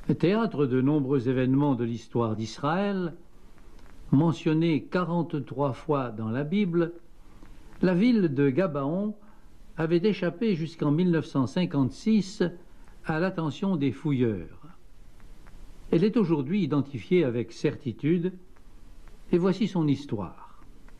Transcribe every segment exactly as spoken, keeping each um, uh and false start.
Théâtre de nombreux événements de l'histoire d'Israël, mentionnée quarante-trois fois dans la Bible, la ville de Gabaon avait échappé jusqu'en mille neuf cent cinquante-six à l'attention des fouilleurs. Elle est aujourd'hui identifiée avec certitude, et voici son histoire.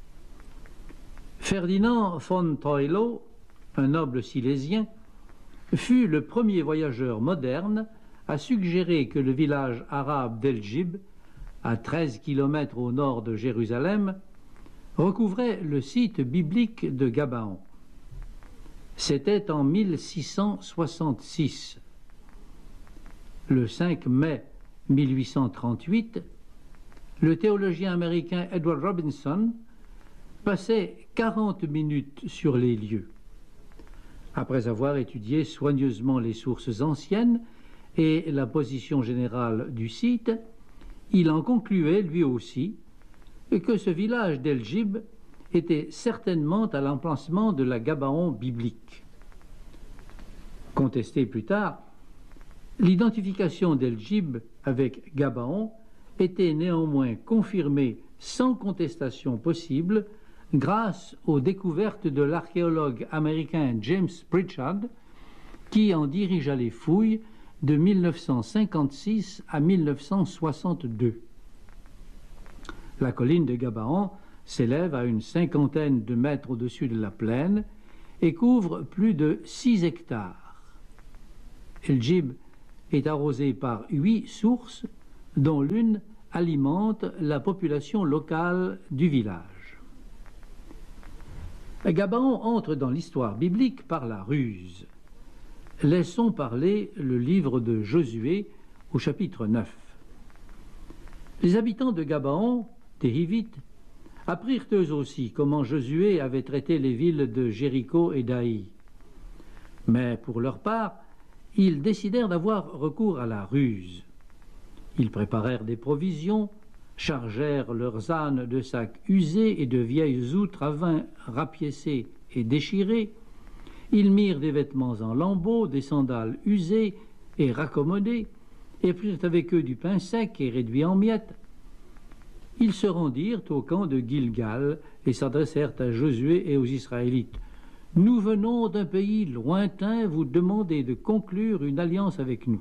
Ferdinand von Troilo, un noble silésien, fut le premier voyageur moderne à suggérer que le village arabe d'El-Djib, à treize kilomètres au nord de Jérusalem, recouvrait le site biblique de Gabaon. C'était en mille six cent soixante-six. Le cinq mai mille huit cent trente-huit, le théologien américain Edward Robinson passait quarante minutes sur les lieux. Après avoir étudié soigneusement les sources anciennes et la position générale du site, il en concluait lui aussi que ce village d'El-Djib était certainement à l'emplacement de la Gabaon biblique. Contesté plus tard, l'identification d'El-Djib avec Gabaon était néanmoins confirmée sans contestation possible grâce aux découvertes de l'archéologue américain James Pritchard, qui en dirigea les fouilles de mille neuf cent cinquante-six à mille neuf cent soixante-deux. La colline de Gabaon s'élève à une cinquantaine de mètres au-dessus de la plaine et couvre plus de six hectares. El-Djib est arrosé par huit sources, dont l'une alimente la population locale du village. Gabaon entre dans l'histoire biblique par la ruse. Laissons parler le livre de Josué au chapitre neuf. Les habitants de Gabaon, des Hivites, apprirent eux aussi comment Josué avait traité les villes de Jéricho et d'Aï. Mais pour leur part, ils décidèrent d'avoir recours à la ruse. Ils préparèrent des provisions, chargèrent leurs ânes de sacs usés et de vieilles outres à vin rapiécées et déchirées. Ils mirent des vêtements en lambeaux, des sandales usées et raccommodées, et prirent avec eux du pain sec et réduit en miettes. Ils se rendirent au camp de Gilgal et s'adressèrent à Josué et aux Israélites. « Nous venons d'un pays lointain vous demander de conclure une alliance avec nous. »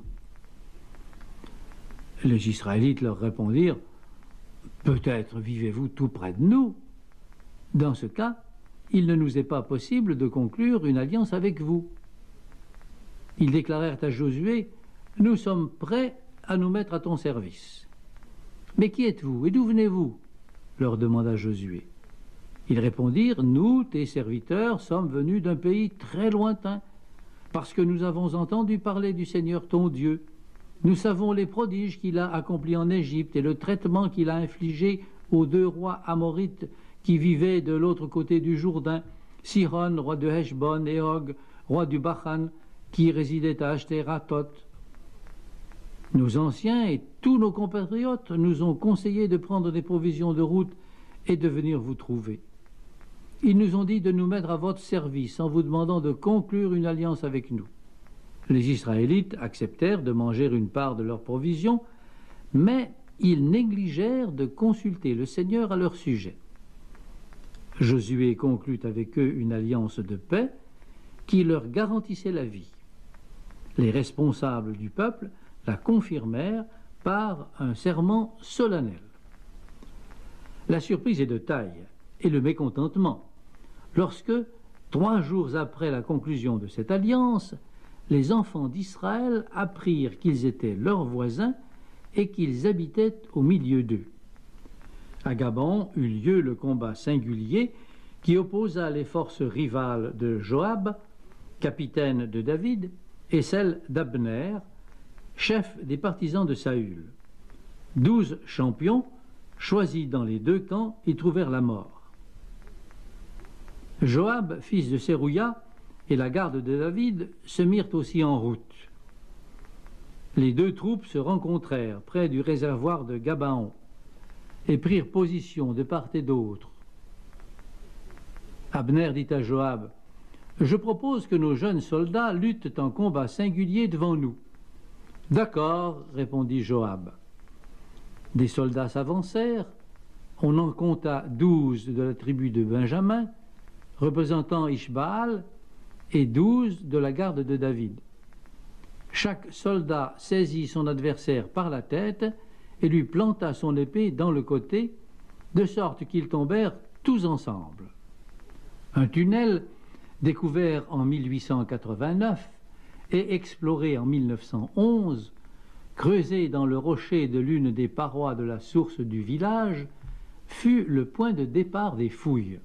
Les Israélites leur répondirent « Peut-être vivez-vous tout près de nous. Dans ce cas, il ne nous est pas possible de conclure une alliance avec vous. » Ils déclarèrent à Josué « Nous sommes prêts à nous mettre à ton service. » « Mais qui êtes-vous et d'où venez-vous » leur demanda Josué. Ils répondirent « Nous, tes serviteurs, sommes venus d'un pays très lointain, parce que nous avons entendu parler du Seigneur ton Dieu. Nous savons les prodiges qu'il a accomplis en Égypte et le traitement qu'il a infligé aux deux rois amorites qui vivaient de l'autre côté du Jourdain, Sihon, roi de Heshbon, et Og, roi du Bachan, qui résidait à Ashteratot. Nos anciens et tous nos compatriotes nous ont conseillé de prendre des provisions de route et de venir vous trouver. Ils nous ont dit de nous mettre à votre service en vous demandant de conclure une alliance avec nous. » Les Israélites acceptèrent de manger une part de leurs provisions, mais ils négligèrent de consulter le Seigneur à leur sujet. Josué conclut avec eux une alliance de paix qui leur garantissait la vie. Les responsables du peuple la confirmèrent par un serment solennel. La surprise est de taille et le mécontentement lorsque, trois jours après la conclusion de cette alliance, les enfants d'Israël apprirent qu'ils étaient leurs voisins et qu'ils habitaient au milieu d'eux. À Gabaon eut lieu le combat singulier qui opposa les forces rivales de Joab, capitaine de David, et celles d'Abner, chef des partisans de Saül. Douze champions, choisis dans les deux camps, y trouvèrent la mort. Joab, fils de Sérouya, et la garde de David se mirent aussi en route. Les deux troupes se rencontrèrent près du réservoir de Gabaon et prirent position de part et d'autre. Abner dit à Joab, « Je propose que nos jeunes soldats luttent en combat singulier devant nous. « D'accord, répondit Joab. Des soldats s'avancèrent. On en compta douze de la tribu de Benjamin, représentant Ishbaal, et douze de la garde de David. Chaque soldat saisit son adversaire par la tête et lui planta son épée dans le côté, de sorte qu'ils tombèrent tous ensemble. Un tunnel, découvert en mille huit cent quatre-vingt-neuf et exploré en mille neuf cent onze, creusé dans le rocher de l'une des parois de la source du village, fut le point de départ des fouilles.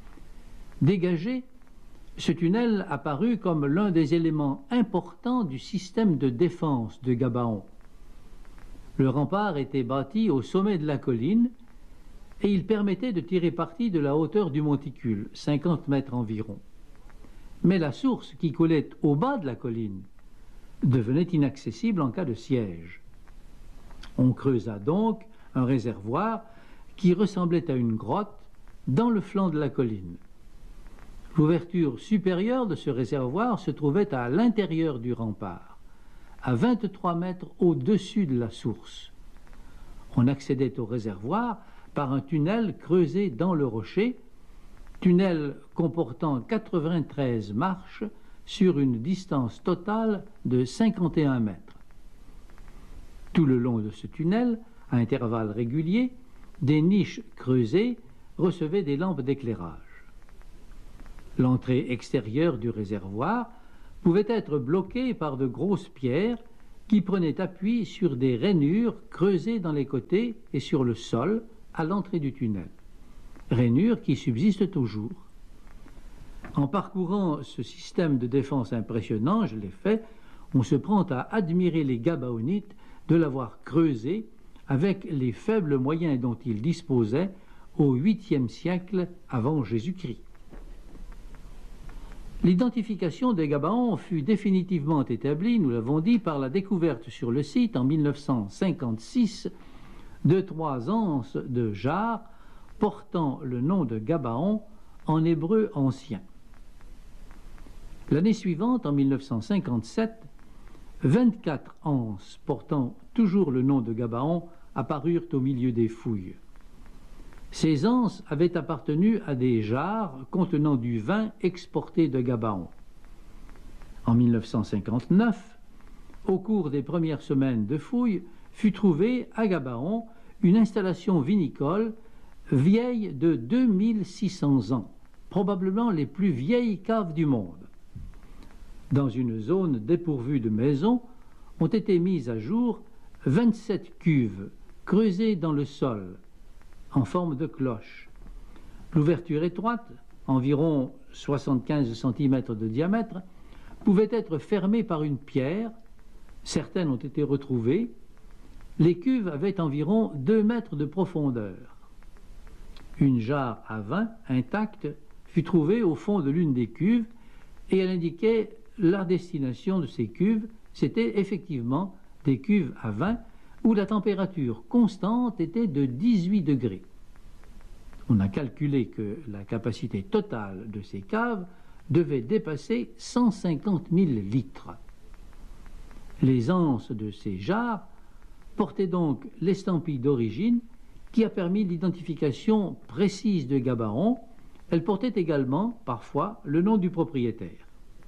Dégagé, ce tunnel apparut comme l'un des éléments importants du système de défense de Gabaon. Le rempart était bâti au sommet de la colline et il permettait de tirer parti de la hauteur du monticule, cinquante mètres environ. Mais la source qui coulait au bas de la colline devenait inaccessible en cas de siège. On creusa donc un réservoir qui ressemblait à une grotte dans le flanc de la colline. L'ouverture supérieure de ce réservoir se trouvait à l'intérieur du rempart, à vingt-trois mètres au-dessus de la source. On accédait au réservoir par un tunnel creusé dans le rocher, tunnel comportant quatre-vingt-treize marches sur une distance totale de cinquante et un mètres. Tout le long de ce tunnel, à intervalles réguliers, des niches creusées recevaient des lampes d'éclairage. L'entrée extérieure du réservoir pouvait être bloquée par de grosses pierres qui prenaient appui sur des rainures creusées dans les côtés et sur le sol à l'entrée du tunnel. Rainures qui subsistent toujours. En parcourant ce système de défense impressionnant, je l'ai fait, on se prend à admirer les Gabaonites de l'avoir creusé avec les faibles moyens dont ils disposaient au huitième siècle avant Jésus-Christ. L'identification des Gabaons fut définitivement établie, nous l'avons dit, par la découverte sur le site en mille neuf cent cinquante-six de trois anses de jarre portant le nom de Gabaon en hébreu ancien. L'année suivante, en mille neuf cent cinquante-sept, vingt-quatre anses portant toujours le nom de Gabaon apparurent au milieu des fouilles. Ces anses avaient appartenu à des jarres contenant du vin exporté de Gabaon. En mille neuf cent cinquante-neuf, au cours des premières semaines de fouilles, fut trouvée à Gabaon une installation vinicole vieille de deux mille six cents ans, probablement les plus vieilles caves du monde. Dans une zone dépourvue de maisons, ont été mises à jour vingt-sept cuves creusées dans le sol, en forme de cloche. L'ouverture étroite, environ soixante-quinze centimètres de diamètre, pouvait être fermée par une pierre. Certaines ont été retrouvées. Les cuves avaient environ deux mètres de profondeur. Une jarre à vin intacte fut trouvée au fond de l'une des cuves et elle indiquait la destination de ces cuves. C'était effectivement des cuves à vin où la température constante était de dix-huit degrés. On a calculé que la capacité totale de ces caves devait dépasser cent cinquante mille litres. Les anses de ces jarres portaient donc l'estampille d'origine qui a permis l'identification précise de Gabaon. Elles portaient également, parfois, le nom du propriétaire.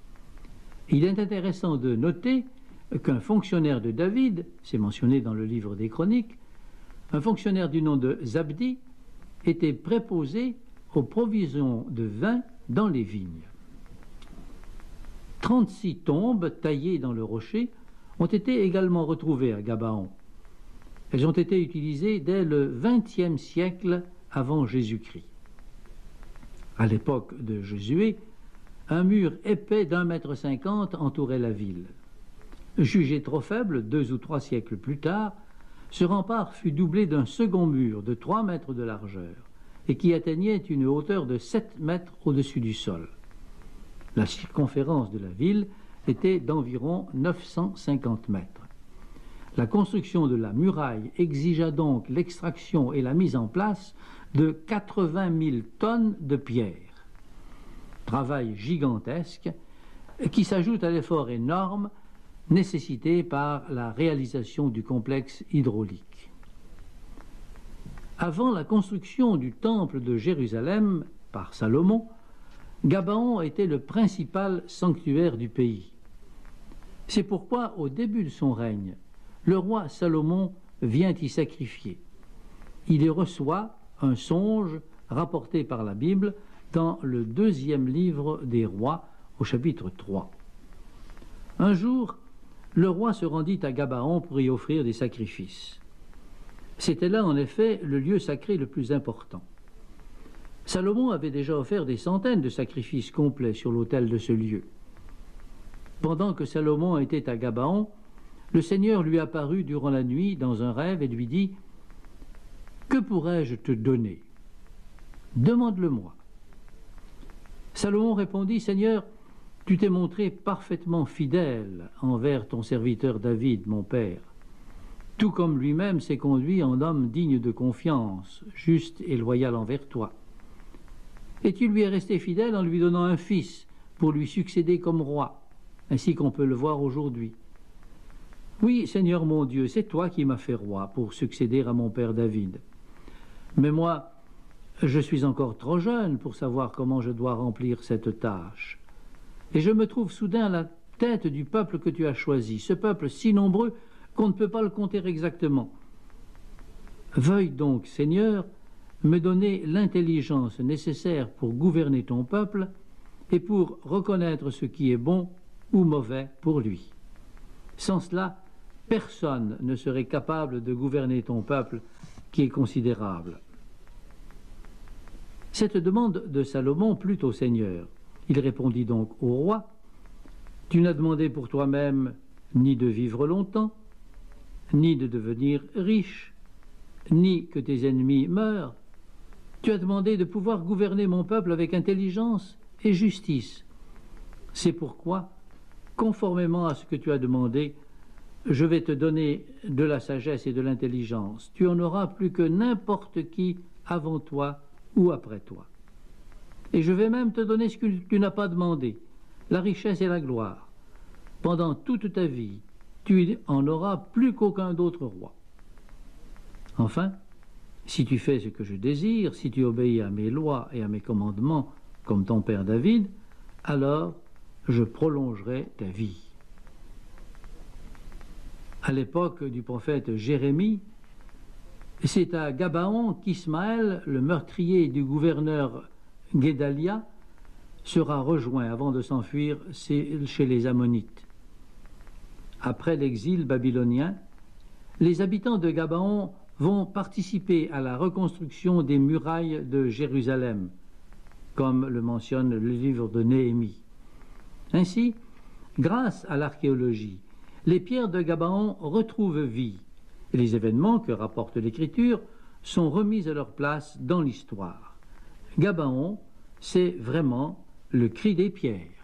Il est intéressant de noter qu'un fonctionnaire de David, c'est mentionné dans le livre des Chroniques, un fonctionnaire du nom de Zabdi était préposé aux provisions de vin dans les vignes. trente-six tombes taillées dans le rocher ont été également retrouvées à Gabaon. Elles ont été utilisées dès le vingtième siècle avant Jésus-Christ. À l'époque de Josué, un mur épais d'un mètre cinquante entourait la ville. Jugé trop faible deux ou trois siècles plus tard, ce rempart fut doublé d'un second mur de trois mètres de largeur et qui atteignait une hauteur de sept mètres au-dessus du sol. La circonférence de la ville était d'environ neuf cent cinquante mètres. La construction de la muraille exigea donc l'extraction et la mise en place de quatre-vingt mille tonnes de pierre. Travail gigantesque qui s'ajoute à l'effort énorme nécessitée par la réalisation du complexe hydraulique. Avant la construction du temple de Jérusalem par Salomon, Gabaon était le principal sanctuaire du pays. C'est pourquoi, au début de son règne, le roi Salomon vient y sacrifier. Il y reçoit un songe rapporté par la Bible dans le deuxième livre des rois, au chapitre trois. Un jour, le roi se rendit à Gabaon pour y offrir des sacrifices. C'était là, en effet, le lieu sacré le plus important. Salomon avait déjà offert des centaines de sacrifices complets sur l'autel de ce lieu. Pendant que Salomon était à Gabaon, le Seigneur lui apparut durant la nuit dans un rêve et lui dit « Que pourrais-je te donner? Demande-le-moi. » Salomon répondit « Seigneur, tu t'es montré parfaitement fidèle envers ton serviteur David, mon père, tout comme lui-même s'est conduit en homme digne de confiance, juste et loyal envers toi. Et tu lui es resté fidèle en lui donnant un fils pour lui succéder comme roi, ainsi qu'on peut le voir aujourd'hui. Oui, Seigneur mon Dieu, c'est toi qui m'as fait roi pour succéder à mon père David. Mais moi, je suis encore trop jeune pour savoir comment je dois remplir cette tâche. Et je me trouve soudain à la tête du peuple que tu as choisi, ce peuple si nombreux qu'on ne peut pas le compter exactement. Veuille donc, Seigneur, me donner l'intelligence nécessaire pour gouverner ton peuple et pour reconnaître ce qui est bon ou mauvais pour lui. Sans cela, personne ne serait capable de gouverner ton peuple qui est considérable. » Cette demande de Salomon plut au Seigneur. Il répondit donc au roi, « Tu n'as demandé pour toi-même ni de vivre longtemps, ni de devenir riche, ni que tes ennemis meurent. Tu as demandé de pouvoir gouverner mon peuple avec intelligence et justice. C'est pourquoi, conformément à ce que tu as demandé, je vais te donner de la sagesse et de l'intelligence. Tu en auras plus que n'importe qui avant toi ou après toi. Et je vais même te donner ce que tu n'as pas demandé, la richesse et la gloire. Pendant toute ta vie, tu en auras plus qu'aucun d'autre roi. Enfin, si tu fais ce que je désire, si tu obéis à mes lois et à mes commandements, comme ton père David, alors je prolongerai ta vie. » À l'époque du prophète Jérémie, c'est à Gabaon qu'Ismaël, le meurtrier du gouverneur Guédalia, sera rejoint avant de s'enfuir chez les Ammonites. Après l'exil babylonien, les habitants de Gabaon vont participer à la reconstruction des murailles de Jérusalem, comme le mentionne le livre de Néhémie. Ainsi, grâce à l'archéologie, les pierres de Gabaon retrouvent vie, et les événements que rapporte l'Écriture sont remis à leur place dans l'histoire. Gabaon, c'est vraiment le cri des pierres.